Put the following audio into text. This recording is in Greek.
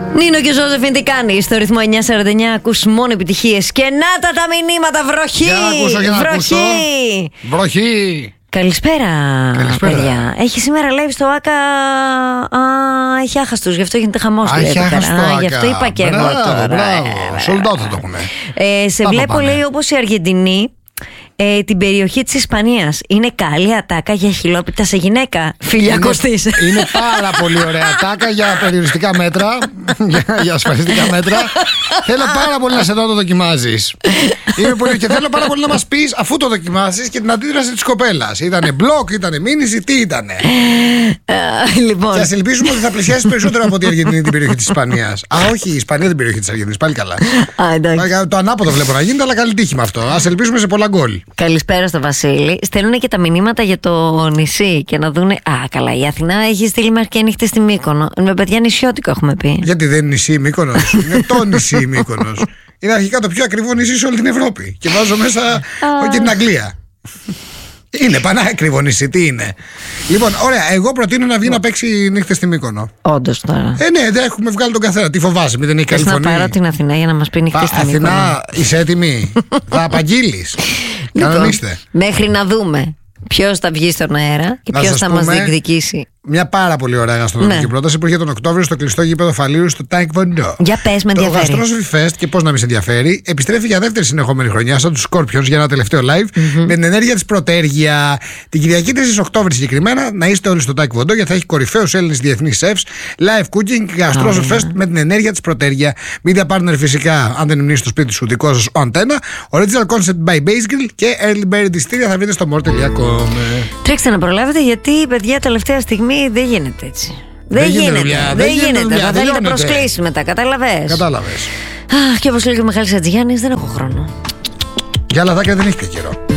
Νίνο και Ζώζεφιν, τι κάνει? Στο ρυθμό 949 ακούς μόνο επιτυχίες. Και να τα μηνύματα, βροχή! Για να ακούσω, για να ακούσω. Βροχή! Καλησπέρα, παιδιά. Έχει σήμερα live στο ΑΚΑ. Έχει άχαστους, γι' αυτό γίνεται χαμός. Έχει άχαστο ΑΚΑ. Γι' αυτό είπα και εγώ τώρα. Μπράβο, sold out θα το έχουμε. Σε βλέπω, λέει, όπως η Αργεντινή, την περιοχή της Ισπανίας. Είναι καλή ατάκα για χιλόπιτα σε γυναίκα. Φιλιά Κωστής. Είναι πάρα πολύ ωραία ατάκα για περιοριστικά μέτρα. Για ασφαλιστικά μέτρα. Θέλω πάρα πολύ να σε δω να το δοκιμάζεις. Και θέλω πάρα πολύ να μας πεις, αφού το δοκιμάσεις, και την αντίδραση της κοπέλας. Ήτανε μπλοκ, ήτανε μήνυση, τι ήτανε? Λοιπόν. Και ας ελπίσουμε ότι θα πλησιάσει περισσότερο από την Αργεντινή την περιοχή της Ισπανίας. Όχι, η Ισπανία την περιοχή της Αργεντινής. Πάλι καλά. Το ανάποδο βλέπω να γίνεται, αλλά καλή τύχη με αυτό. Ας ελπίσουμε σε πολλά γκολ. Καλησπέρα στο Βασίλη. Στέλνουν και τα μηνύματα για το νησί και να δούνε. Α, καλά, η Αθηνά έχει στείλει μερικές νύχτες στη Μύκονο. Με παιδιά νησιώτικο έχουμε πει. Γιατί δεν είναι νησί η Μύκονος? Είναι το νησί η Μύκονος. Είναι αρχικά το πιο ακριβό νησί σε όλη την Ευρώπη. Και βάζω μέσα και την Αγγλία. Είναι πανά ακριβό νησί, τι είναι? Λοιπόν, ωραία, εγώ προτείνω να βγει να παίξει νύχτες στη Μύκονο. Όντως τώρα. Ναι, δεν έχουμε βγάλει τον καθένα. Τι φοβάσαι, μην δεν έχει καλή φωνή? Να πάρω την Αθηνά για να μας πει νύχτες στη Μύκονο. Αθηνά, είσαι έτοιμη? Θα απαγγείλεις? Κανονίστε. Μέχρι να δούμε ποιος θα βγει στον αέρα και ποιος θα μας διεκδικήσει. Μια πάρα πολύ ωραία γαστρονομική πρόταση που είχε τον Οκτώβριο στο κλειστό γήπεδο Φαλήρου στο Taekwondo. Για πες, με ενδιαφέρει. Το Gastronomy Fest, και πώς να μην σε ενδιαφέρει, επιστρέφει για δεύτερη συνεχόμενη χρονιά σαν τους Scorpions για ένα τελευταίο live με την ενέργεια της Πρωτέργεια. Την Κυριακή 4 Οκτώβρη συγκεκριμένα, να είστε όλοι στο Taekwondo, γιατί θα έχει κορυφαίους Έλληνες διεθνείς chefs, live cooking, Gastronomy Fest με την ενέργεια της Πρωτέργεια. Media partner φυσικά, αν δεν είναι στο σπίτι σου, δικό σας ο Antenna. Original concept by Base Grill και Early Berry Distillery θα βρείτε στο more.com. Τρέξτε να προλάβετε, γιατί παιδιά τελευταία στιγμή δεν γίνεται έτσι. Δεν γίνεται. Θα θέλετε προσκλήσεις μετά, κατάλαβες. Κατάλαβες. Και όπως λέει και ο Μιχάλης Ατζηγιάννης, δεν έχω χρόνο. Για λαδάκια δεν έχει και καιρό.